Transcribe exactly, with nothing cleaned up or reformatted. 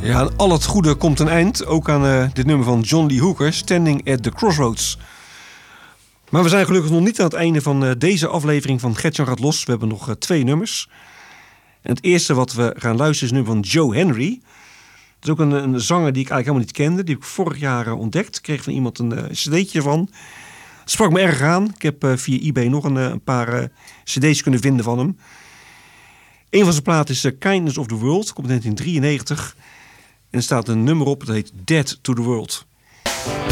Ja, en al het goede komt een eind. Ook aan uh, dit nummer van John Lee Hooker, Standing at the Crossroads. Maar we zijn gelukkig nog niet aan het einde van uh, deze aflevering van Gert-Jan gaat los. We hebben nog uh, twee nummers. En het eerste wat we gaan luisteren is het nummer van Joe Henry. Dat is ook een, een zanger die ik eigenlijk helemaal niet kende. Die heb ik vorig jaar uh, ontdekt. Ik kreeg van iemand een uh, cd'tje van. Het sprak me erg aan. Ik heb uh, via eBay nog een, uh, een paar uh, cd's kunnen vinden van hem. Een van zijn platen is uh, Kindness of the World. Komt in negentien drieënnegentig. En er staat een nummer op. Dat heet Dead to the World.